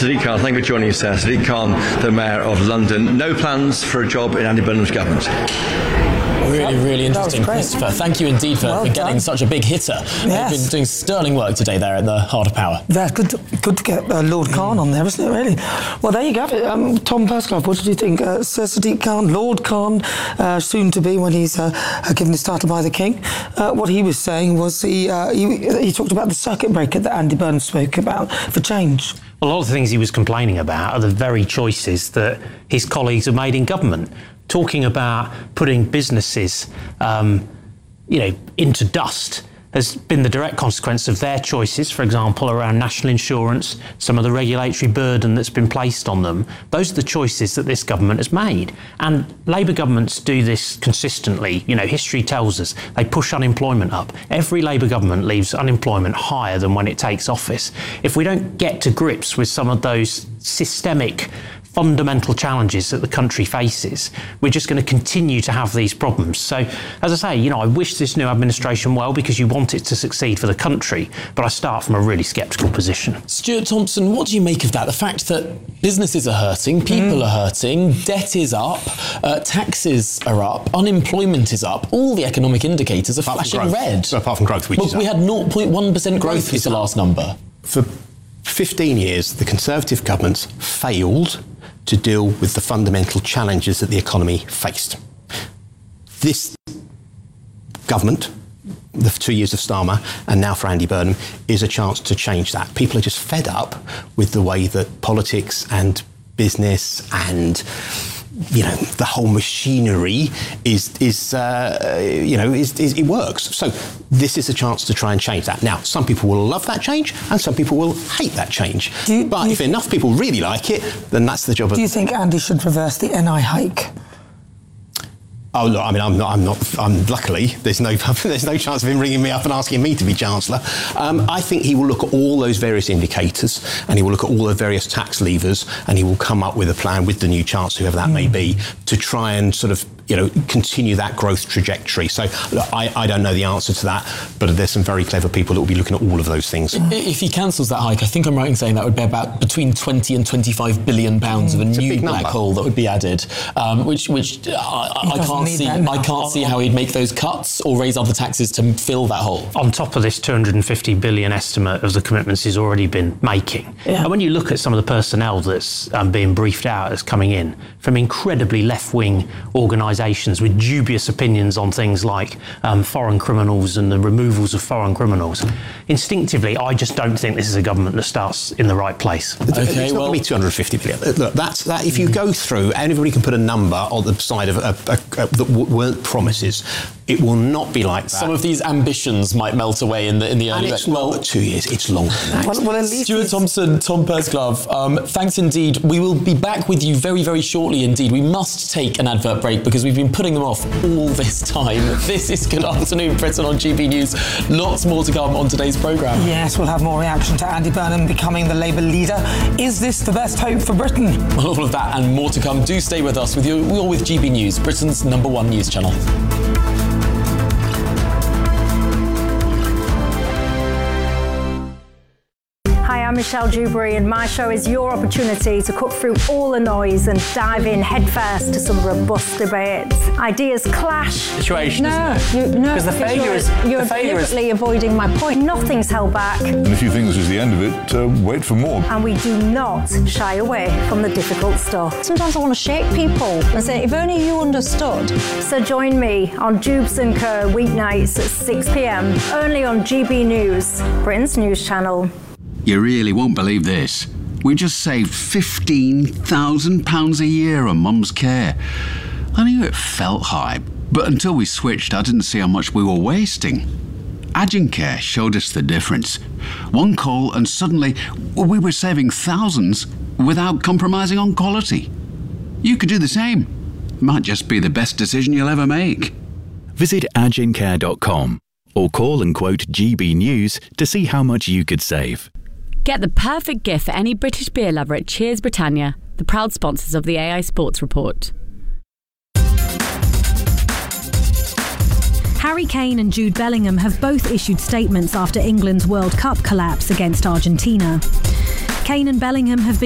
Sadiq Khan, thank you for joining us, sir. Sadiq Khan, the Mayor of London. No plans for a job in Andy Burnham's government? Really interesting, Christopher. Thank you indeed for getting such a big hitter. Yes. They've been doing sterling work today there at the Heart of Power. That's good to get Lord Khan on there, isn't it, really? Well, there you go. Tom Perscliffe, what did you think? Sir Sadiq Khan, Lord Khan, soon to be when he's given his title by the King. What he was saying was he talked about the circuit breaker that Andy Burnham spoke about for change. A lot of the things he was complaining about are the very choices that his colleagues have made in government. Talking about putting businesses, into dust has been the direct consequence of their choices, for example, around national insurance, some of the regulatory burden that's been placed on them. Those are the choices that this government has made. And Labour governments do this consistently. History tells us they push unemployment up. Every Labour government leaves unemployment higher than when it takes office. If we don't get to grips with some of those systemic fundamental challenges that the country faces, we're just going to continue to have these problems. So, as I say, I wish this new administration well because you want it to succeed for the country, but I start from a really sceptical position. Stuart Thompson, what do you make of that? The fact that businesses are hurting, people are hurting, debt is up, taxes are up, unemployment is up, all the economic indicators are flashing red. So apart from growth, which is we had 0.1% growth was the last number. For 15 years, the Conservative governments failed to deal with the fundamental challenges that the economy faced. This government, the 2 years of Starmer, and now for Andy Burnham, is a chance to change that. People are just fed up with the way that politics and business and the whole machinery it works. So this is a chance to try and change that. Now, some people will love that change and some people will hate that change. But if enough people really like it, then that's the job of... Do you think Andy should reverse the NI hike? Oh, look, I'm luckily, there's no chance of him ringing me up and asking me to be Chancellor. I think he will look at all those various indicators and he will look at all the various tax levers and he will come up with a plan with the new Chancellor, whoever that may be, to try and sort of, continue that growth trajectory. So look, I don't know the answer to that, but there's some very clever people that will be looking at all of those things. If he cancels that hike, I think I'm right in saying that would be about between 20 and 25 billion pounds of a new black hole that would be added, which I can't see how he'd make those cuts or raise other taxes to fill that hole. On top of this 250 billion estimate of the commitments he's already been making. Yeah. And when you look at some of the personnel that's being briefed out as coming in from incredibly left-wing organisations with dubious opinions on things like foreign criminals and the removals of foreign criminals, instinctively, I just don't think this is a government that starts in the right place. Okay, it's not going to be 250 billion. Look, that's that. If you go through, anybody can put a number on the side of that weren't promises. It will not be like that. Some of these ambitions might melt away in the early... And it's not 2 years, it's longer than that. Well, at least Stuart Thompson, Tom Perscliffe, thanks indeed. We will be back with you very, very shortly indeed. We must take an advert break because we've been putting them off all this time. This is Good Afternoon Britain on GB News. Lots more to come on today's programme. Yes, we'll have more reaction to Andy Burnham becoming the Labour leader. Is this the best hope for Britain? Well, all of that and more to come. Do stay with us. You're with GB News, Britain's #1 news channel. Hi, I'm Michelle Dewberry and my show is your opportunity to cut through all the noise and dive in headfirst to some robust debates. Ideas clash. Situation, Because you're deliberately avoiding my point. Nothing's held back. And if you think this is the end of it, wait for more. And we do not shy away from the difficult stuff. Sometimes I want to shake people and say, if only you understood. So join me on Dubes & Co. weeknights at 6 p.m. only on GB News, Britain's news channel. You really won't believe this. We just saved £15,000 a year on Mum's care. I knew it felt high, but until we switched, I didn't see how much we were wasting. Agencare showed us the difference. One call and suddenly we were saving thousands without compromising on quality. You could do the same. Might just be the best decision you'll ever make. Visit agencare.com or call and quote GB News to see how much you could save. Get the perfect gift for any British beer lover at Cheers Britannia, the proud sponsors of the AI Sports Report. Harry Kane and Jude Bellingham have both issued statements after England's World Cup collapse against Argentina. Kane and Bellingham have been